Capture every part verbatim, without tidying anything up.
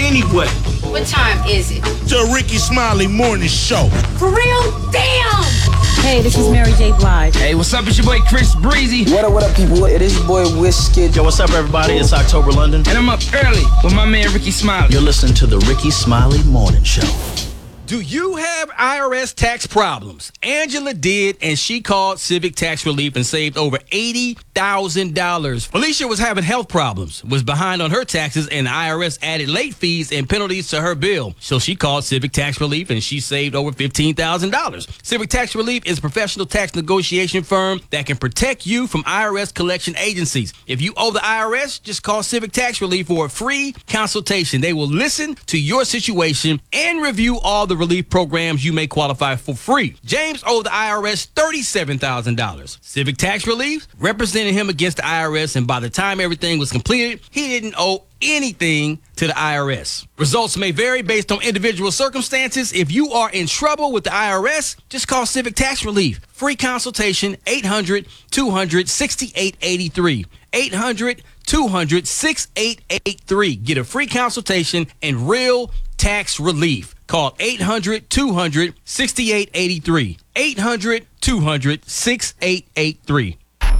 anyway? What time is it? The Ricky Smiley Morning Show. For real? Damn! Hey, this is Mary J. Blige. Hey, what's up? It's your boy Chris Breezy. What up, what up, people? It is your boy Wizkid. Yo, what's up, everybody? It's October London. And I'm up early with my man Ricky Smiley. You're listening to the Ricky Smiley Morning Show. Do you have I R S tax problems? Angela did, and she called Civic Tax Relief and saved over eighty thousand dollars. Felicia was having health problems, was behind on her taxes, and the I R S added late fees and penalties to her bill. So she called Civic Tax Relief, and she saved over fifteen thousand dollars. Civic Tax Relief is a professional tax negotiation firm that can protect you from I R S collection agencies. If you owe the I R S, just call Civic Tax Relief for a free consultation. They will listen to your situation and review all the relief programs you may qualify for free. James owed the I R S thirty-seven thousand dollars. Civic Tax Relief represented him against the I R S, and by the time everything was completed, he didn't owe anything to the I R S. Results may vary based on individual circumstances. If you are in trouble with the I R S, just call Civic Tax Relief. Free consultation, eight hundred, two hundred, sixty-eight eighty-three. eight hundred, two hundred, sixty-eight eighty-three. Get a free consultation and real tax relief. Call eight hundred, two hundred, sixty-eight eighty-three. eight hundred, two hundred, sixty-eight eighty-three.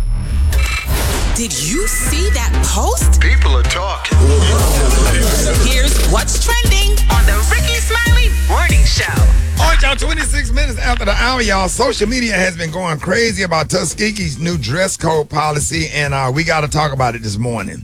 Did you see that post? People are talking. Here's what's trending on the Ricky Smiley Morning Show. All right, y'all, twenty-six minutes after the hour, y'all, social media has been going crazy about Tuskegee's new dress code policy, and uh, we got to talk about it this morning.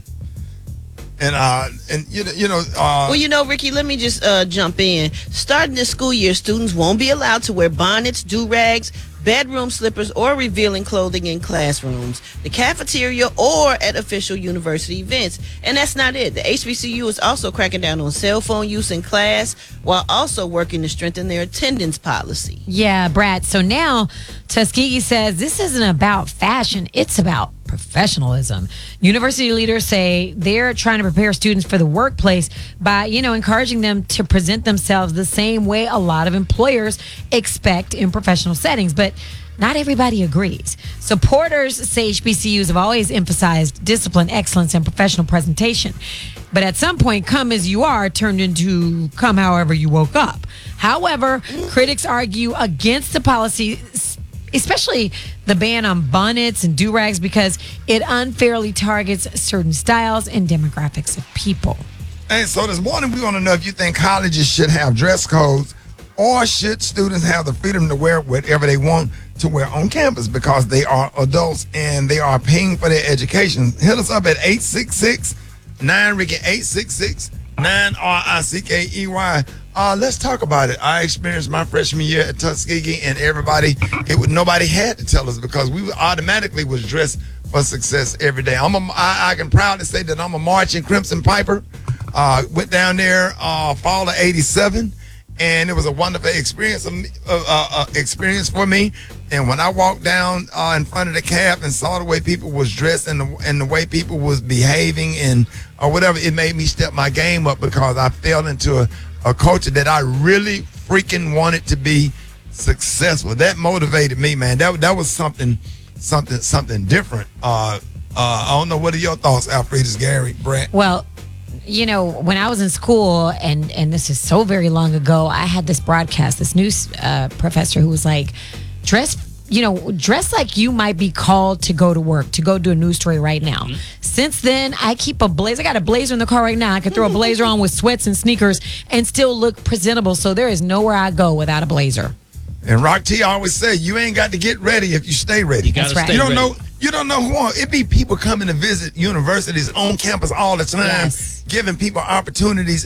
And, uh, and you know, you know uh, well, you know, Ricky, let me just uh, jump in. Starting this school year, students won't be allowed to wear bonnets, do-rags, bedroom slippers, or revealing clothing in classrooms, the cafeteria, or at official university events. And that's not it. The H B C U is also cracking down on cell phone use in class while also working to strengthen their attendance policy. Yeah, Brad. So now Tuskegee says this isn't about fashion. It's about professionalism. University leaders say they're trying to prepare students for the workplace by, you know, encouraging them to present themselves the same way a lot of employers expect in professional settings. But not everybody agrees. Supporters say H B C Us have always emphasized discipline, excellence, and professional presentation. But at some point, come as you are turned into come however you woke up. However, critics argue against the policy, especially the ban on bonnets and do-rags, because it unfairly targets certain styles and demographics of people. And so this morning we want to know if you think colleges should have dress codes, or should students have the freedom to wear whatever they want to wear on campus because they are adults and they are paying for their education. Hit us up at eight six six, nine Ricky, eight six six, nine R I C K E Y. Uh, let's talk about it. I experienced my freshman year at Tuskegee, and everybody, it would nobody had to tell us because we automatically was dressed for success every day. I'm a, I, I can proudly say that I'm a marching Crimson Piper. Uh, went down there uh, fall of eighty-seven, and it was a wonderful experience of, uh, uh, experience for me. And when I walked down uh, in front of the cab and saw the way people was dressed and the, and the way people was behaving and or whatever, it made me step my game up because I fell into a a culture that I really freaking wanted to be successful. That motivated me, man. That that was something, something, something different. Uh, uh, I don't know. What are your thoughts, Alfredus, Gary, Brett? Well, you know, when I was in school, and and this is so very long ago, I had this broadcast, this news uh, professor who was like, dress, you know, dress like you might be called to go to work, to go do a news story right now. Mm-hmm. Since then, I keep a blazer. I got a blazer in the car right now. I can throw a blazer on with sweats and sneakers and still look presentable. So there is nowhere I go without a blazer. And Rock T always say, you ain't got to get ready if you stay ready. You That's right. You don't ready. know. You don't know who. It be people coming to visit universities on campus all the time, yes, giving people opportunities.